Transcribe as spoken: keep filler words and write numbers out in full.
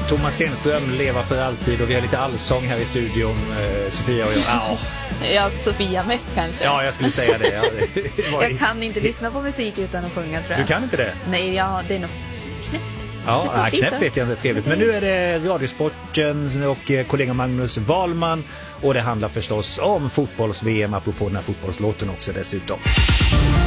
Thomas Stenström lever för alltid och vi har lite allsång här i studion, eh, Sofia och jag. Ja. Ja, Sofia mest kanske. Ja, jag skulle säga det. Ja, det var... Jag kan inte lyssna på musik utan att sjunga, tror jag. Du kan inte det? Nej, ja, det är nog knäpp. Ja, ja knäpp vet jag inte, trevligt. Men nu är det Radiosporten och kollega Magnus Wahlman och det handlar förstås om fotbolls-V M apropå den här fotbollslåten också dessutom.